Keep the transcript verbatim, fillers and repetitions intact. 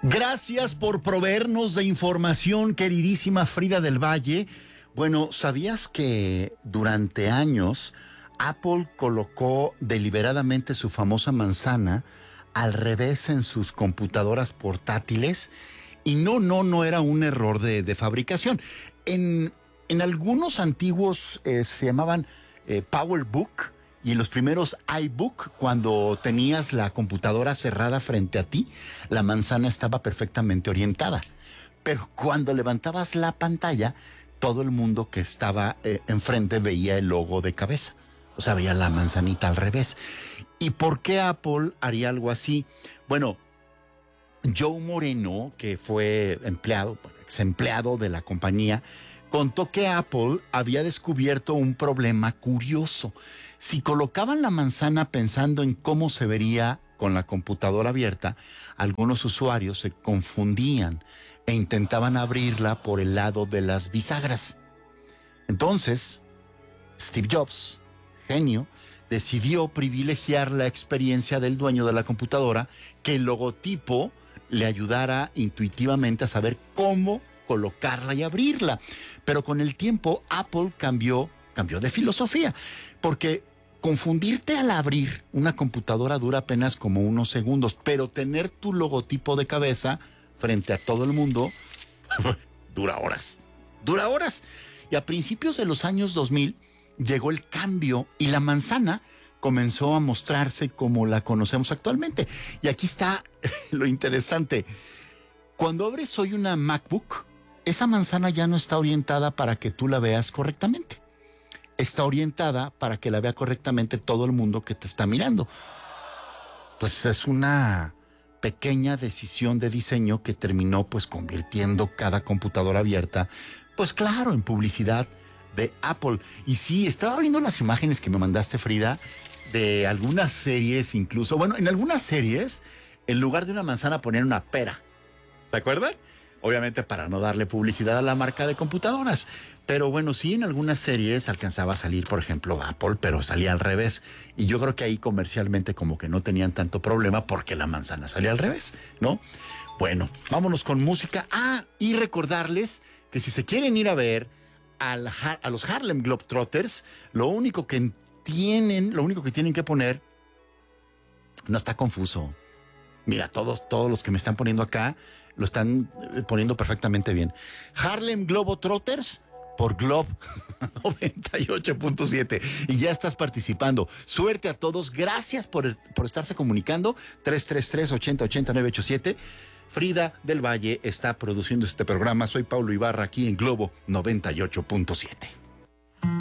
Gracias por proveernos de información, queridísima Frida del Valle. Bueno, ¿sabías que durante años Apple colocó deliberadamente su famosa manzana al revés en sus computadoras portátiles? Y no, no, no era un error de, de fabricación. En, en algunos antiguos eh, se llamaban eh, PowerBook, y en los primeros iBook, cuando tenías la computadora cerrada frente a ti, la manzana estaba perfectamente orientada. Pero cuando levantabas la pantalla, todo el mundo que estaba eh, enfrente veía el logo de cabeza. O sea, veía la manzanita al revés. ¿Y por qué Apple haría algo así? Bueno, Joe Moreno, que fue empleado, ex empleado de la compañía, contó que Apple había descubierto un problema curioso. Si colocaban la manzana pensando en cómo se vería con la computadora abierta, algunos usuarios se confundían e intentaban abrirla por el lado de las bisagras. Entonces, Steve Jobs, genio, decidió privilegiar la experiencia del dueño de la computadora, que el logotipo le ayudara intuitivamente a saber cómo colocarla y abrirla. Pero con el tiempo Apple cambió, cambió de filosofía, porque confundirte al abrir una computadora dura apenas como unos segundos, pero tener tu logotipo de cabeza frente a todo el mundo dura horas, dura horas. Y a principios de los años dos mil llegó el cambio y la manzana comenzó a mostrarse como la conocemos actualmente. Y aquí está lo interesante. Cuando abres hoy una MacBook, esa manzana ya no está orientada para que tú la veas correctamente. Está orientada para que la vea correctamente todo el mundo que te está mirando. Pues es una pequeña decisión de diseño que terminó pues convirtiendo cada computadora abierta, pues claro, en publicidad de Apple. Y sí, estaba viendo las imágenes que me mandaste, Frida, de algunas series incluso. Bueno, en algunas series, en lugar de una manzana ponían una pera. ¿Se acuerdan? Obviamente para no darle publicidad a la marca de computadoras. Pero bueno, sí, en algunas series alcanzaba a salir, por ejemplo, Apple, pero salía al revés. Y yo creo que ahí comercialmente como que no tenían tanto problema porque la manzana salía al revés, ¿no? Bueno, vámonos con música. Ah, y recordarles que si se quieren ir a ver al, a los Harlem Globetrotters, lo único que tienen, lo único que tienen que poner, no está confuso. Mira, todos, todos los que me están poniendo acá lo están poniendo perfectamente bien. Harlem Globetrotters por Globe noventa y ocho punto siete. Y ya estás participando. Suerte a todos. Gracias por, por estarse comunicando. tres tres tres, ocho cero ocho cero, nueve ocho siete. Frida del Valle está produciendo este programa. Soy Paulo Ibarra aquí en Globo noventa y ocho punto siete.